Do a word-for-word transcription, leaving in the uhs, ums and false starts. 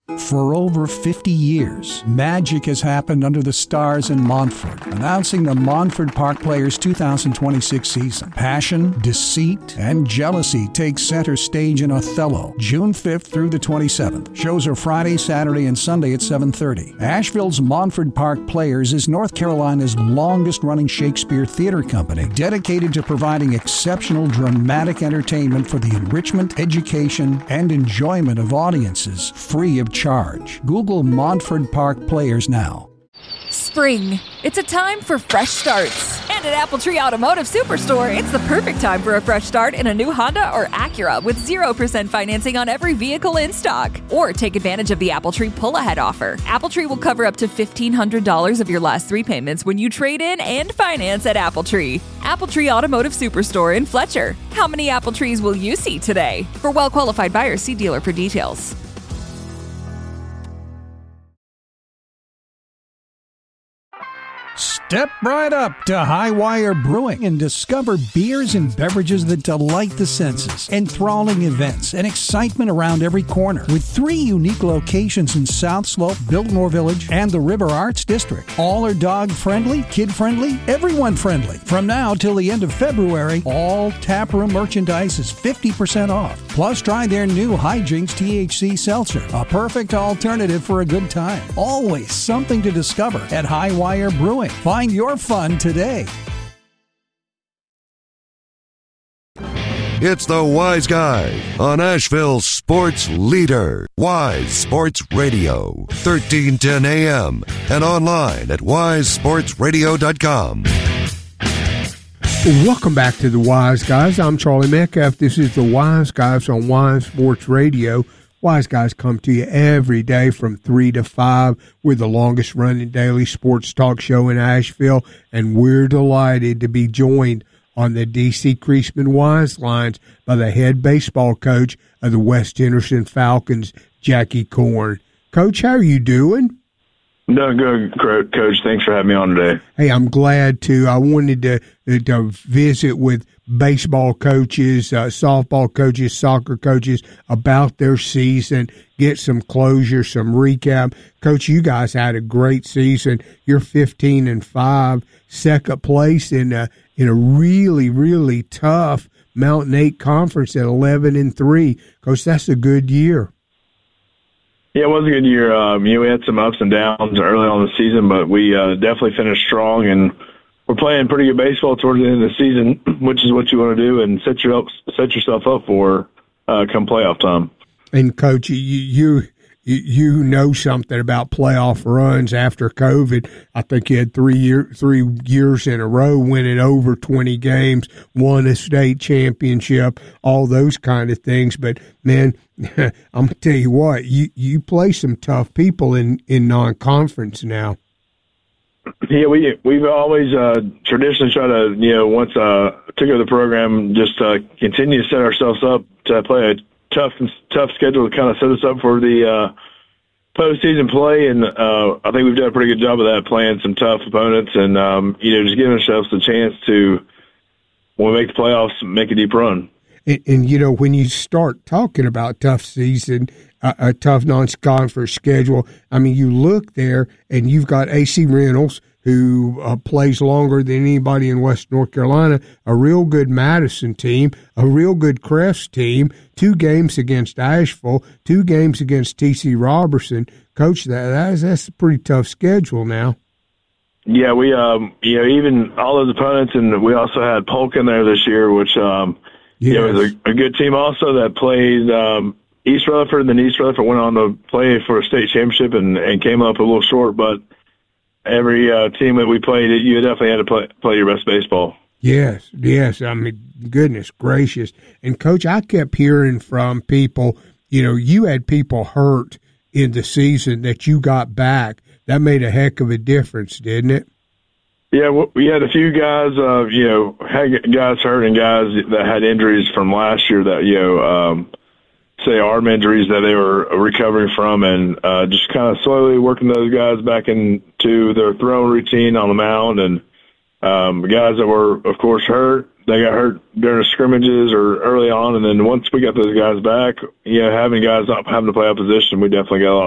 For over fifty years, magic has happened under the stars in Montford, announcing the Montford Park Players two thousand twenty-six season. Passion, deceit, and jealousy take center stage in Othello, June fifth through the twenty-seventh. Shows are Friday, Saturday, and Sunday at seven thirty. Asheville's Montford Park Players is North Carolina's longest-running Shakespeare theater company, dedicated to providing exceptional dramatic entertainment for the enrichment, education, and enjoyment of audiences, free of charge. Google Montford Park Players now. Spring. It's a time for fresh starts. And at Apple Tree Automotive Superstore, it's the perfect time for a fresh start in a new Honda or Acura with zero percent financing on every vehicle in stock. Or take advantage of the Apple Tree pull-ahead offer. Apple Tree will cover up to fifteen hundred dollars of your last three payments when you trade in and finance at Apple Tree. Apple Tree Automotive Superstore in Fletcher. How many Apple Trees will you see today? For well-qualified buyers, see dealer for details. Step right up to Highwire Brewing and discover beers and beverages that delight the senses, enthralling events, and excitement around every corner. With three unique locations in South Slope, Biltmore Village, and the River Arts District. All are dog-friendly, kid-friendly, everyone-friendly. From now till the end of February, all taproom merchandise is fifty percent off. Plus, try their new Hijinks T H C Seltzer, a perfect alternative for a good time. Always something to discover at Highwire Brewing. Find your fun today. It's the Wise Guy on Asheville's sports leader, Wise Sports Radio, thirteen ten A M and online at wise sports radio dot com. Welcome back to the Wise Guys. I'm Charlie Metcalf. This is the Wise Guys on Wise Sports Radio. Wise Guys come to you every day from three to five. We're the longest-running daily sports talk show in Asheville, and we're delighted to be joined on the D C Creasman Wise Lines by the head baseball coach of the West Henderson Falcons, Jackie Corn. Coach, how are you doing? Doing good, Coach. Thanks for having me on today. Hey, I'm glad to. I wanted to, to visit with baseball coaches, uh, softball coaches, soccer coaches about their season, get some closure, some recap. Coach, you guys had a great season. You're fifteen and five, second place in a, in a really, really tough Mountain Eight conference at eleven and three. Coach, that's a good year. Yeah, it was a good year. Um, you know, we had some ups and downs early on in the season, but we uh, definitely finished strong, and we're playing pretty good baseball towards the end of the season, which is what you want to do and set your up, set yourself up for uh, come playoff time. And Coach, you you you know something about playoff runs after COVID. I think you had three year three years in a row winning over twenty games, won a state championship, all those kind of things. But man, I'm gonna tell you what, you you play some tough people in in non-conference now. Yeah, we we've always uh, traditionally tried to, you know, once uh, took over the program, just uh, continue to set ourselves up to play a tough tough schedule to kind of set us up for the uh, postseason play, and uh, I think we've done a pretty good job of that, playing some tough opponents, and um, you know, just giving ourselves a chance to, when we make the playoffs, make a deep run. And, and you know, when you start talking about tough season, uh, a tough non-conference schedule, I mean, you look there and you've got A C Reynolds, who uh, plays longer than anybody in West North Carolina, a real good Madison team, a real good Crest team, two games against Asheville, two games against T C Robertson. Coach, that that's, that's a pretty tough schedule now. Yeah, we, um, you know, even all those opponents, and we also had Polk in there this year, which, um, yes. you know, was a, a good team also that played um, East Rutherford, and then East Rutherford went on to play for a state championship and, and came up a little short, but every uh, team that we played, you definitely had to play, play your best baseball. Yes, yes. I mean, goodness gracious. And, Coach, I kept hearing from people, you know, you had people hurt in the season that you got back. That made a heck of a difference, didn't it? Yeah, we had a few guys, uh, you know, had guys hurt and guys that had injuries from last year that, you know, um, say arm injuries that they were recovering from, and uh, just kind of slowly working those guys back into their throwing routine on the mound. And um, the guys that were, of course, hurt, they got hurt during the scrimmages or early on. And then once we got those guys back, you know, having guys not having to play opposition, we definitely got a lot